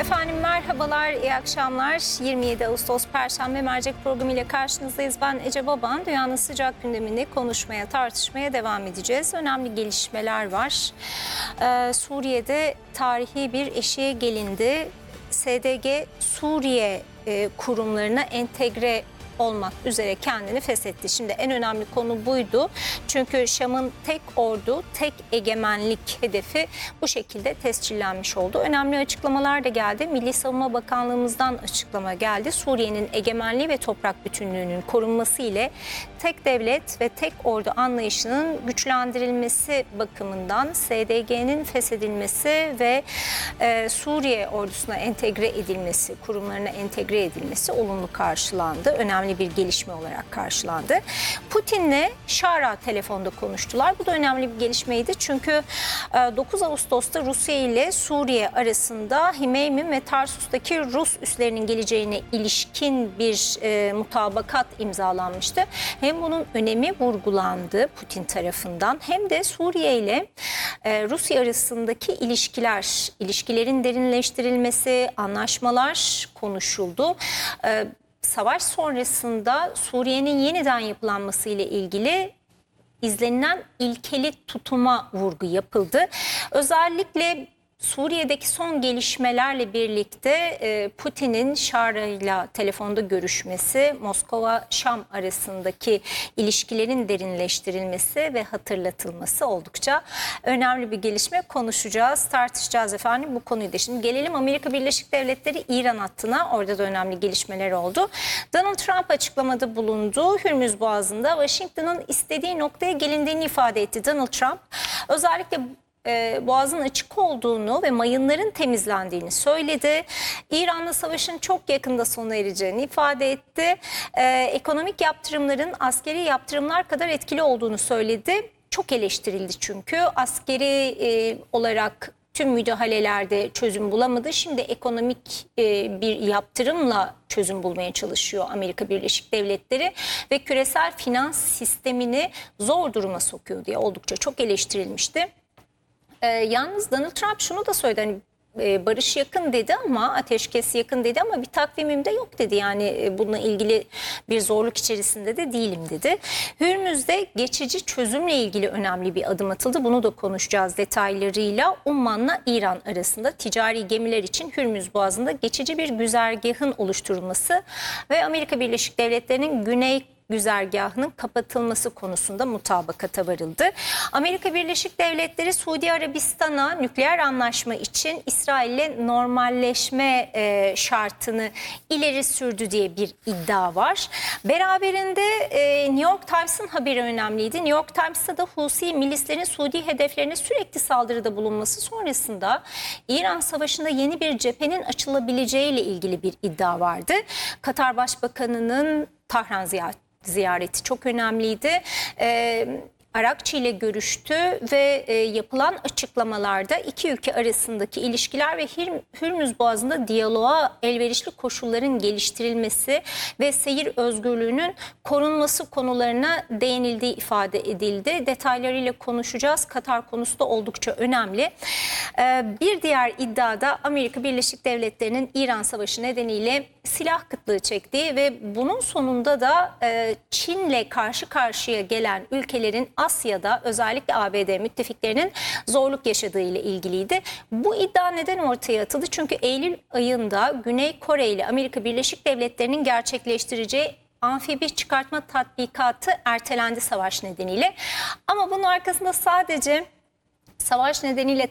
Efendim merhabalar, iyi akşamlar. 27 Ağustos Perşembe mercek programı ile karşınızdayız. Ben Ece Baban. Dünyanın sıcak gündemini konuşmaya, tartışmaya devam edeceğiz. Önemli gelişmeler var. Suriye'de tarihi bir eşiğe gelindi. SDG Suriye kurumlarına entegre olmak üzere kendini feshetti. Şimdi en önemli konu buydu. Çünkü Şam'ın tek ordu, tek egemenlik hedefi bu şekilde tescillenmiş oldu. Önemli açıklamalar da geldi. Milli Savunma Bakanlığımızdan açıklama geldi. Suriye'nin egemenliği ve toprak bütünlüğünün korunması ile tek devlet ve tek ordu anlayışının güçlendirilmesi bakımından SDG'nin feshedilmesi ve Suriye ordusuna entegre edilmesi, kurumlarına entegre edilmesi olumlu karşılandı. Önemli bir gelişme olarak karşılandı. Putin'le Şara telefonda konuştular. Bu da önemli bir gelişmeydi. Çünkü 9 Ağustos'ta Rusya ile Suriye arasında Himeymi ve Tarsus'taki Rus üslerinin geleceğine ilişkin bir mutabakat imzalanmıştı. Hem bunun önemi vurgulandı Putin tarafından hem de Suriye ile Rusya arasındaki ilişkilerin derinleştirilmesi, anlaşmalar konuşuldu. Savaş sonrasında Suriye'nin yeniden yapılanması ile ilgili izlenilen ilkeli tutuma vurgu yapıldı. Özellikle Suriye'deki son gelişmelerle birlikte Putin'in Şara'yla telefonda görüşmesi, Moskova-Şam arasındaki ilişkilerin derinleştirilmesi ve hatırlatılması oldukça önemli bir gelişme. Konuşacağız, tartışacağız efendim bu konuyu da. Şimdi gelelim Amerika Birleşik Devletleri İran hattına. Orada da önemli gelişmeler oldu. Donald Trump açıklamada bulundu. Hürmüz Boğazı'nda Washington'ın istediği noktaya gelindiğini ifade etti Donald Trump. Özellikle Boğazın açık olduğunu ve mayınların temizlendiğini söyledi. İran'la savaşın çok yakında sona ereceğini ifade etti. Ekonomik yaptırımların askeri yaptırımlar kadar etkili olduğunu söyledi. Çok eleştirildi çünkü askeri olarak tüm müdahalelerde çözüm bulamadı. Şimdi ekonomik bir yaptırımla çözüm bulmaya çalışıyor Amerika Birleşik Devletleri ve küresel finans sistemini zor duruma sokuyor diye oldukça çok eleştirilmişti. Yalnız Donald Trump şunu da söyledi, hani barış yakın dedi ama ateşkes yakın dedi ama bir takvimim de yok dedi. Yani bununla ilgili bir zorluk içerisinde de değilim dedi. Hürmüz'de geçici çözümle ilgili önemli bir adım atıldı. Bunu da konuşacağız detaylarıyla. Umman'la İran arasında ticari gemiler için Hürmüz Boğazı'nda geçici bir güzergahın oluşturulması ve Amerika Birleşik Devletleri'nin güney güzergahının kapatılması konusunda mutabakata varıldı. Amerika Birleşik Devletleri Suudi Arabistan'a nükleer anlaşma için İsrail'le normalleşme şartını ileri sürdü diye bir iddia var. Beraberinde New York Times'ın haberi önemliydi. New York Times'ta da Husi milislerin Suudi hedeflerine sürekli saldırıda bulunması sonrasında İran Savaşı'nda yeni bir cephenin açılabileceğiyle ilgili bir iddia vardı. Katar Başbakanı'nın Tahran ziyareti çok önemliydi. Arakçı ile görüştü ve yapılan açıklamalarda iki ülke arasındaki ilişkiler ve Hürmüz Boğazı'nda diyaloğa elverişli koşulların geliştirilmesi ve seyir özgürlüğünün korunması konularına değinildiği ifade edildi. Detaylarıyla konuşacağız. Katar konusu da oldukça önemli. Bir diğer iddiada Amerika Birleşik Devletleri'nin İran Savaşı nedeniyle silah kıtlığı çektiği ve bunun sonunda da Çin'le karşı karşıya gelen ülkelerin Asya'da özellikle ABD müttefiklerinin zorluk yaşadığı ile ilgiliydi. Bu iddia neden ortaya atıldı? Çünkü Eylül ayında Güney Kore ile Amerika Birleşik Devletleri'nin gerçekleştireceği amfibi çıkartma tatbikatı ertelendi savaş nedeniyle. Ama bunun arkasında sadece savaş nedeniyle